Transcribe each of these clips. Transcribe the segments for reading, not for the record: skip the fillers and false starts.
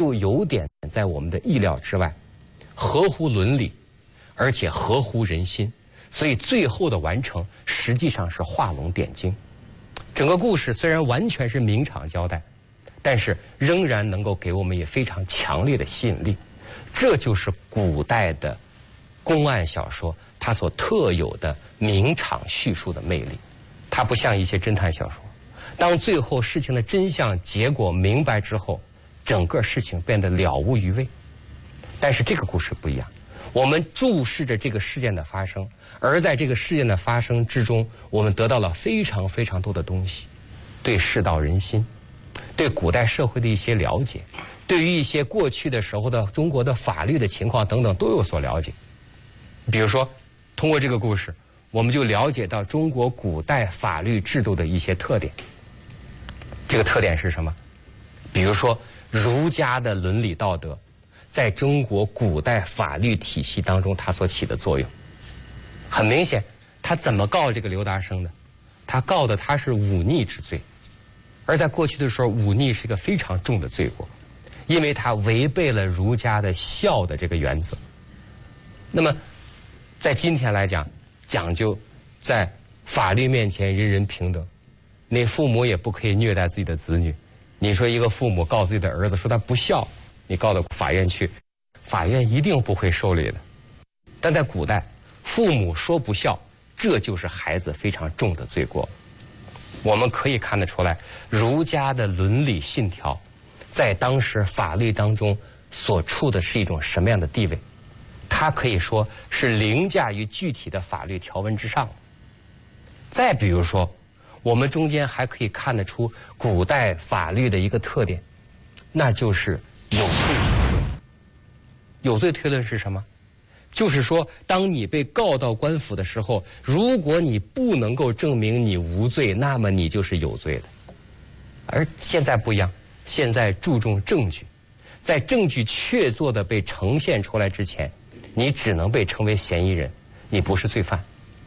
就有点在我们的意料之外，合乎伦理，而且合乎人心，所以最后的完成实际上是画龙点睛。整个故事虽然完全是明场交代，但是仍然能够给我们也非常强烈的吸引力。这就是古代的公案小说它所特有的明场叙述的魅力。它不像一些侦探小说，当最后事情的真相结果明白之后，整个事情变得了无余味。但是这个故事不一样，我们注视着这个事件的发生，而在这个事件的发生之中，我们得到了非常非常多的东西，对世道人心，对古代社会的一些了解，对于一些过去的时候的中国的法律的情况等等都有所了解。比如说通过这个故事，我们就了解到中国古代法律制度的一些特点。这个特点是什么？比如说儒家的伦理道德在中国古代法律体系当中它所起的作用。很明显，他怎么告这个刘达生的？他告的他是忤逆之罪，而在过去的时候，忤逆是一个非常重的罪过，因为他违背了儒家的孝的这个原则。那么在今天来讲，讲究在法律面前人人平等，你父母也不可以虐待自己的子女。你说一个父母告自己的儿子说他不孝，你告到法院去，法院一定不会受理的。但在古代，父母说不孝，这就是孩子非常重的罪过。我们可以看得出来，儒家的伦理信条在当时法律当中所处的是一种什么样的地位，它可以说是凌驾于具体的法律条文之上。再比如说，我们中间还可以看得出古代法律的一个特点，那就是有罪推论。有罪推论是什么？就是说，当你被告到官府的时候，如果你不能够证明你无罪，那么你就是有罪的。而现在不一样，现在注重证据，在证据确凿的被呈现出来之前，你只能被称为嫌疑人，你不是罪犯。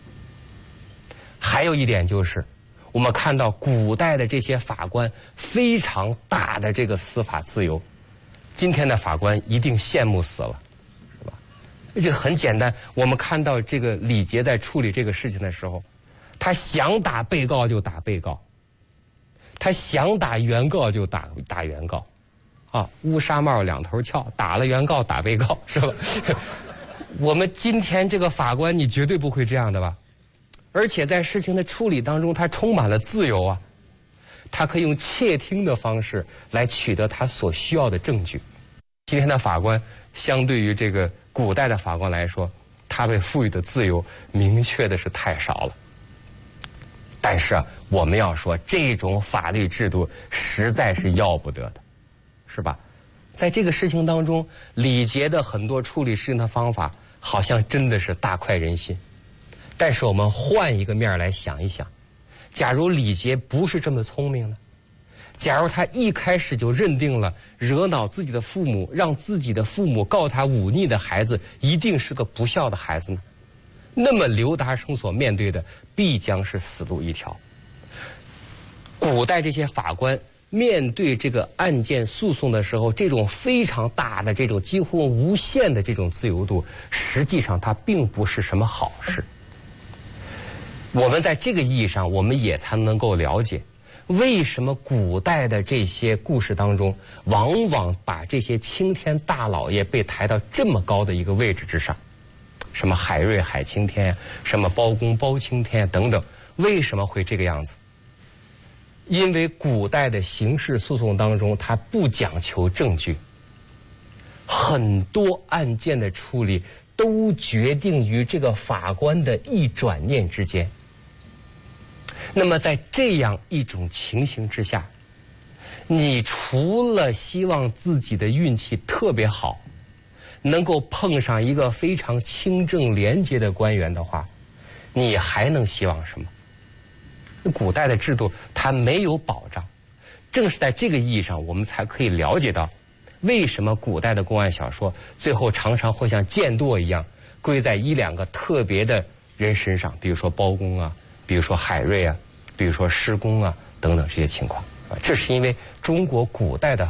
还有一点就是，我们看到古代的这些法官非常大的这个司法自由，今天的法官一定羡慕死了。这很简单，我们看到这个李杰在处理这个事情的时候，他想打被告就打被告，他想打原告就打原告，啊，乌纱帽两头翘，打了原告打被告，是吧？我们今天这个法官，你绝对不会这样的吧？而且在事情的处理当中，他充满了自由啊，他可以用窃听的方式来取得他所需要的证据。今天的法官相对于这个古代的法官来说，他被赋予的自由明确的是太少了。但是啊，我们要说这种法律制度实在是要不得的，是吧？在这个事情当中，李杰的很多处理事情的方法好像真的是大快人心。但是我们换一个面来想一想，假如李杰不是这么聪明呢？假如他一开始就认定了惹恼自己的父母，让自己的父母告他忤逆的孩子一定是个不孝的孩子呢？那么刘达生所面对的必将是死路一条。古代这些法官面对这个案件诉讼的时候，这种非常大的这种几乎无限的这种自由度，实际上它并不是什么好事。我们在这个意义上，我们也才能够了解为什么古代的这些故事当中，往往把这些青天大老爷被抬到这么高的一个位置之上，什么海瑞海青天，什么包公包青天等等，为什么会这个样子？因为古代的刑事诉讼当中，它不讲求证据，很多案件的处理都决定于这个法官的一转念之间。那么在这样一种情形之下，你除了希望自己的运气特别好，能够碰上一个非常清正廉洁的官员的话，你还能希望什么？古代的制度它没有保障，正是在这个意义上，我们才可以了解到为什么古代的公案小说最后常常会像剑舵一样归在一两个特别的人身上，比如说包公啊，比如说海瑞啊，比如说施公啊等等这些情况啊，这是因为中国古代的